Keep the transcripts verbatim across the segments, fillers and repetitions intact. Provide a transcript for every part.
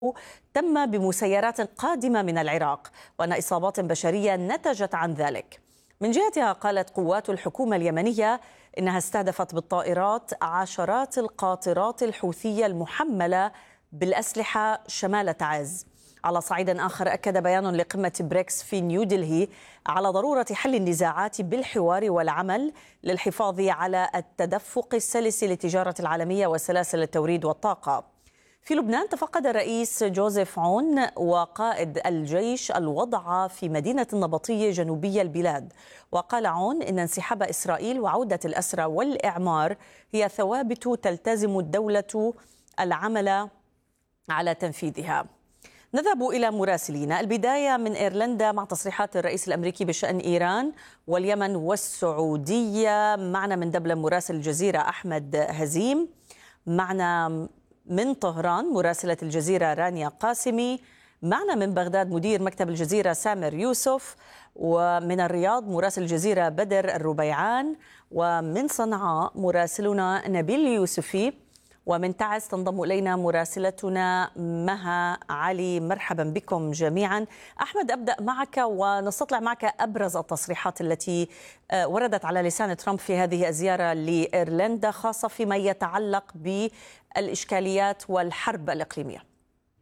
تم بمسيرات قادمة من العراق، وأن إصابات بشرية نتجت عن ذلك. من جهتها قالت قوات الحكومة اليمنية إنها استهدفت بالطائرات عشرات القاطرات الحوثية المحملة بالأسلحة شمال تعز. على صعيد آخر، أكد بيان لقمة بريكس في نيودلهي على ضرورة حل النزاعات بالحوار والعمل للحفاظ على التدفق السلس للتجارة العالمية وسلاسل التوريد والطاقة. في لبنان، تفقد الرئيس جوزيف عون وقائد الجيش الوضع في مدينة النبطية جنوبي البلاد. وقال عون إن انسحاب إسرائيل وعودة الأسرى والإعمار هي ثوابت تلتزم الدولة العمل على تنفيذها. نذهب إلى مراسلينا، البداية من إيرلندا مع تصريحات الرئيس الأمريكي بشأن إيران واليمن والسعودية. معنا من دبلن مراسل الجزيرة أحمد هزيم، معنا من طهران مراسلة الجزيرة رانيا قاسمي، معنا من بغداد مدير مكتب الجزيرة سامر يوسف، ومن الرياض مراسل الجزيرة بدر الربيعان، ومن صنعاء مراسلنا نبيل يوسفي، ومن تعز تنضم إلينا مراسلتنا مها علي. مرحبا بكم جميعا. أحمد، أبدأ معك ونستطلع معك أبرز التصريحات التي وردت على لسان ترامب في هذه الزيارة لإيرلندا، خاصة فيما يتعلق بالإشكاليات والحرب الإقليمية.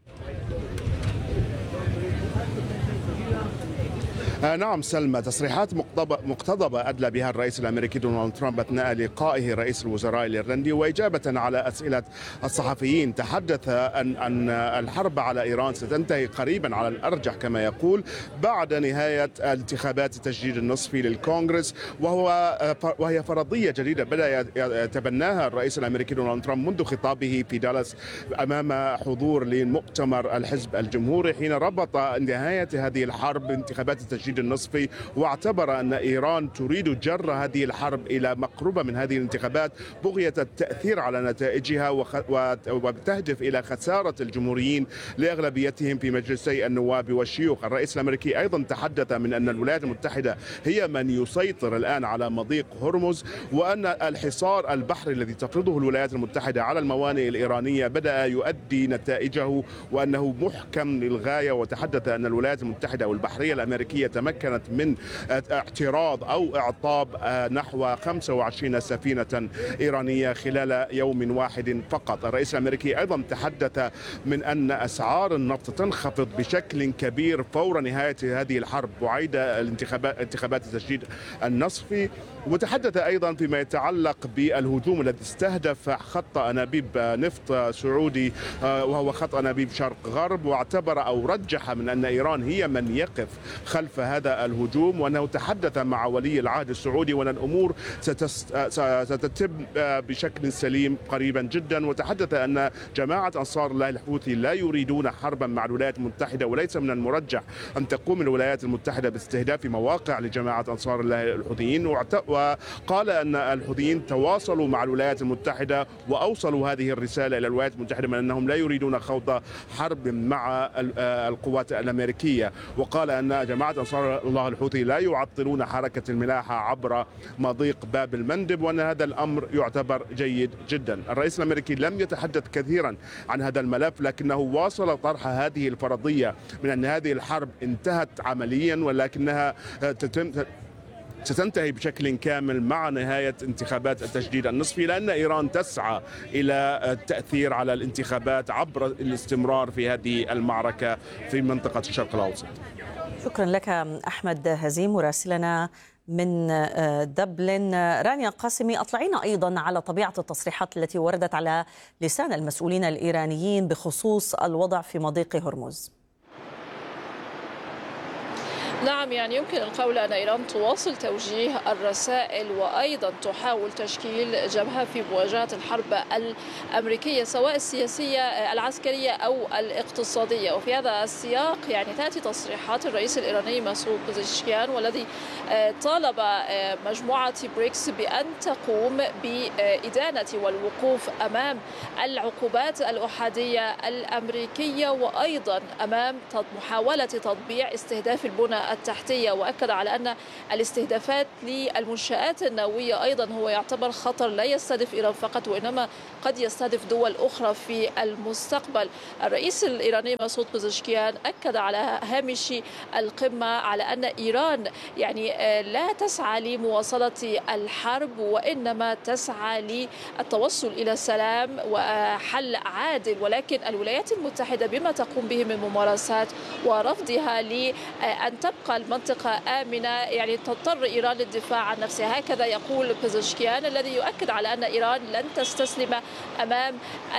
آه نعم سلمى، تصريحات مقتضبة أدلى بها الرئيس الأمريكي دونالد ترامب أثناء لقائه رئيس الوزراء الإيرلندي، وإجابة على أسئلة الصحفيين تحدث أن أن الحرب على إيران ستنتهي قريبا على الأرجح كما يقول بعد نهاية انتخابات التجديد النصفي للكونغرس، وهو وهي فرضية جديدة بدأ يتبناها الرئيس الأمريكي دونالد ترامب منذ خطابه في دالاس أمام حضور لمؤتمر الحزب الجمهوري، حين ربط نهاية هذه الحرب بانتخابات التجديد النصفي، واعتبر أن إيران تريد جر هذه الحرب إلى مقربة من هذه الانتخابات بغية التأثير على نتائجها، وتهدف إلى خسارة الجمهوريين لأغلبيتهم في مجلسي النواب والشيوخ. الرئيس الأمريكي أيضا تحدث من أن الولايات المتحدة هي من يسيطر الآن على مضيق هرمز، وأن الحصار البحري الذي تفرضه الولايات المتحدة على الموانئ الإيرانية بدأ يؤدي نتائجه وأنه محكم للغاية. وتحدث أن الولايات المتحدة والبحرية الأمريكية تمكنت من اعتراض أو إعطاب نحو خمسة وعشرين سفينة إيرانية خلال يوم واحد فقط. الرئيس الأمريكي أيضا تحدث من أن أسعار النفط تنخفض بشكل كبير فور نهاية هذه الحرب وعيد الانتخابات انتخابات التجديد النصفي. وتحدث أيضا فيما يتعلق بالهجوم الذي استهدف خط أنابيب نفط سعودي وهو خط أنابيب شرق غرب، واعتبر أو رجح من أن إيران هي من يقف خلف هذا الهجوم، وأنه تحدث مع ولي العهد السعودي وأن الأمور ستتم بشكل سليم قريبا جدا. وتحدث أن جماعة أنصار الله الحوثي لا يريدون حربا مع الولايات المتحدة، وليس من المرجح أن تقوم الولايات المتحدة باستهداف مواقع لجماعة أنصار الله الحوثيين. وقال أن الحوثيين تواصلوا مع الولايات المتحدة وأوصلوا هذه الرسالة إلى الولايات المتحدة من أنهم لا يريدون خوض حرب مع القوات الأمريكية. وقال أن جماعة أنصار الله الحوثي لا يعطلون حركة الملاحة عبر مضيق باب المندب، وأن هذا الأمر يعتبر جيد جدا. الرئيس الأمريكي لم يتحدث كثيرا عن هذا الملف، لكنه واصل طرح هذه الفرضية من أن هذه الحرب انتهت عمليا، ولكنها تتم ستنتهي بشكل كامل مع نهاية انتخابات التجديد النصفي، لأن إيران تسعى إلى التأثير على الانتخابات عبر الاستمرار في هذه المعركة في منطقة الشرق الأوسط. شكرا لك أحمد هزيم مراسلنا من دبلن. رانيا قاسمي، أطلعينا أيضا على طبيعة التصريحات التي وردت على لسان المسؤولين الإيرانيين بخصوص الوضع في مضيق هرمز. نعم، يعني يمكن القول أن إيران تواصل توجيه الرسائل وأيضا تحاول تشكيل جبهة في مواجهة الحرب الأمريكية سواء السياسية العسكرية أو الاقتصادية. وفي هذا السياق يعني تأتي تصريحات الرئيس الإيراني مسعود بزشكيان، والذي طالب مجموعة بريكس بأن تقوم بإدانة والوقوف أمام العقوبات الأحادية الأمريكية، وأيضا أمام محاولة تطبيع استهداف البنى البنية التحتية، وأكد على أن الاستهدافات للمنشآت النووية أيضا هو يعتبر خطر لا يستهدف إيران فقط، وإنما قد يستهدف دول أخرى في المستقبل. الرئيس الإيراني مسعود بزشكيان أكد على هامش القمة على أن إيران يعني لا تسعى لمواصلة الحرب، وإنما تسعى للتوصل إلى سلام وحل عادل، ولكن الولايات المتحدة بما تقوم به من ممارسات ورفضها لأن تبقى المنطقة آمنة يعني تضطر إيران للدفاع عن نفسها. هكذا يقول بزشكيان الذي يؤكد على أن إيران لن تستسلم أمام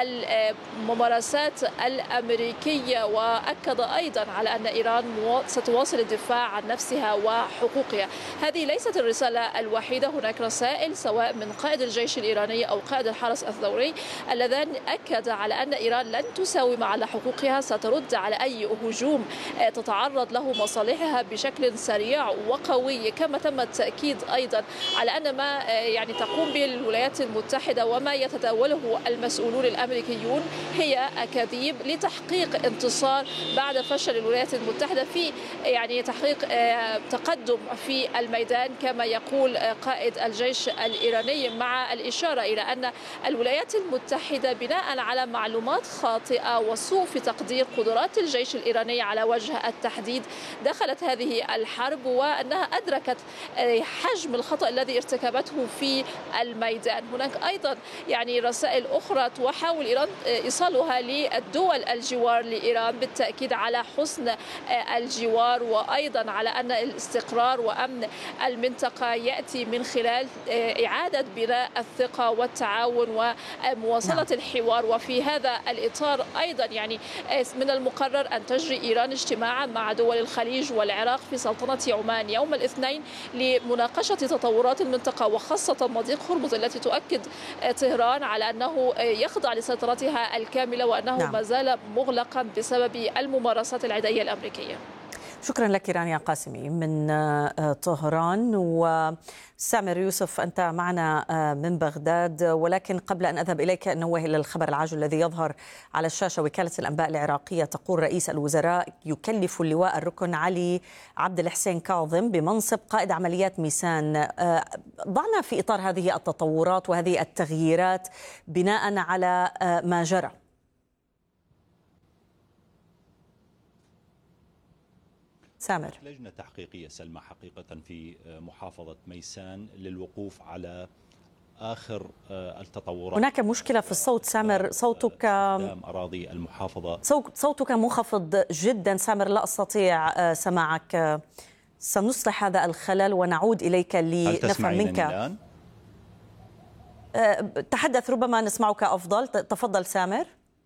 الممارسات الأمريكية، وأكد أيضا على أن إيران ستواصل الدفاع عن نفسها وحقوقها. هذه ليست الرسالة الوحيدة، هناك رسائل سواء من قائد الجيش الإيراني أو قائد الحرس الثوري اللذان أكد على أن إيران لن تساوم على حقوقها، سترد على أي هجوم تتعرض له مصالحها بشكل سريع وقوي. كما تم التأكيد أيضا على أن ما يعني تقوم به الولايات المتحدة وما يتداوله المسؤولون الأمريكيون هي أكاذيب لتحقيق انتصار بعد فشل الولايات المتحدة في يعني تحقيق تقدم في الميدان كما يقول قائد الجيش الإيراني، مع الإشارة إلى أن الولايات المتحدة بناء على معلومات خاطئة وسوء في تقدير قدرات الجيش الإيراني على وجه التحديد دخلت هذه الحرب، وأنها أدركت حجم الخطأ الذي ارتكبته في الميدان. هناك أيضا يعني رسائل أخرى تحاول إيران إيصالها للدول الجوار لإيران بالتأكيد على حسن الجوار، وأيضا على أن الاستقرار وأمن المنطقة يأتي من خلال إعادة بناء الثقة والتعاون ومواصلة نعم. الحوار. وفي هذا الإطار أيضا يعني من المقرر أن تجري إيران اجتماعا مع دول الخليج والعراق في سلطنة عمان يوم الاثنين لمناقشة تطورات المنطقة وخاصة مضيق هرمز التي تؤكد طهران على أنه يخضع لسيطرتها الكاملة وأنه نعم. ما زال مغلقا بسبب الممارسات العدائية الأمريكية. شكرا لك رانيا قاسمي من طهران. وسامر يوسف أنت معنا من بغداد، ولكن قبل أن أذهب إليك نوه إلى الخبر العاجل الذي يظهر على الشاشة. وكالة الأنباء العراقية تقول رئيس الوزراء يكلف اللواء الركن علي عبد الحسين كاظم بمنصب قائد عمليات ميسان. ضعنا في إطار هذه التطورات وهذه التغييرات بناء على ما جرى. سامر. لجنة تحقيقية سلمى حقيقة في محافظة ميسان للوقوف على آخر التطورات. هناك مشكلة في الصوت سامر، صوتك أراضي المحافظة صوتك منخفض جدا سامر، لا أستطيع سماعك. سنصلح هذا الخلل ونعود إليك لنفهم منك. الآن؟ تحدث ربما نسمعك أفضل. تفضل سامر.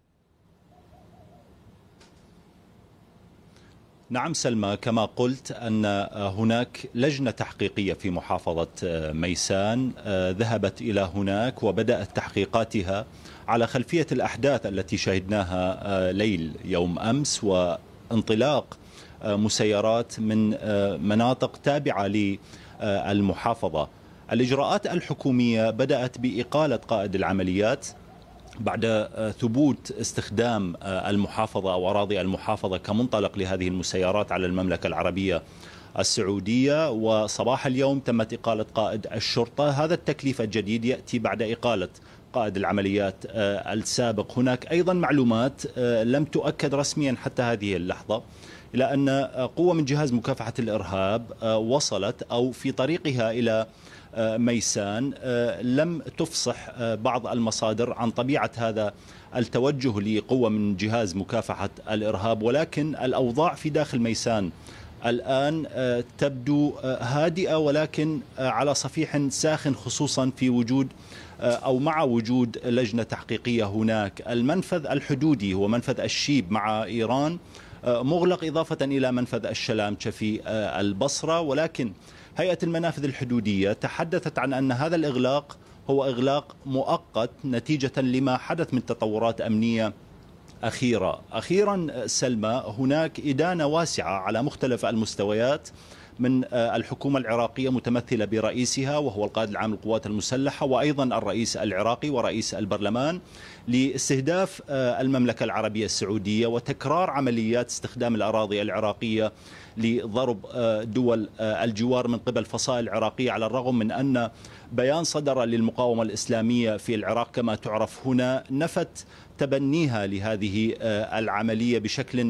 نعم سلمى، كما قلت أن هناك لجنة تحقيقية في محافظة ميسان ذهبت إلى هناك وبدأت تحقيقاتها على خلفية الأحداث التي شهدناها ليل يوم أمس، وانطلاق مسيرات من مناطق تابعة للمحافظة. الإجراءات الحكومية بدأت بإقالة قائد العمليات بعد ثبوت استخدام المحافظة أو أراضي المحافظة كمنطلق لهذه المسيرات على المملكة العربية السعودية. وصباح اليوم تمت إقالة قائد الشرطة. هذا التكليف الجديد يأتي بعد إقالة قائد العمليات السابق. هناك أيضا معلومات لم تؤكد رسميا حتى هذه اللحظة إلى أن قوة من جهاز مكافحة الإرهاب وصلت أو في طريقها إلى ميسان. لم تفصح بعض المصادر عن طبيعة هذا التوجه لقوة من جهاز مكافحة الإرهاب، ولكن الأوضاع في داخل ميسان الآن تبدو هادئة ولكن على صفيح ساخن، خصوصا في وجود أو مع وجود لجنة تحقيقية هناك. المنفذ الحدودي هو منفذ الشيب مع إيران مغلق، إضافة إلى منفذ الشلامشة في البصرة، ولكن هيئة المنافذ الحدودية تحدثت عن أن هذا الإغلاق هو إغلاق مؤقت نتيجة لما حدث من تطورات أمنية أخيرة. أخيرا سلمى، هناك إدانة واسعة على مختلف المستويات من الحكومة العراقية متمثلة برئيسها وهو القائد العام للقوات المسلحة، وأيضا الرئيس العراقي ورئيس البرلمان، لاستهداف المملكة العربية السعودية وتكرار عمليات استخدام الأراضي العراقية لضرب دول الجوار من قبل فصائل عراقية، على الرغم من أن بيان صدر للمقاومة الإسلامية في العراق كما تعرف هنا نفت تبنيها لهذه العملية بشكل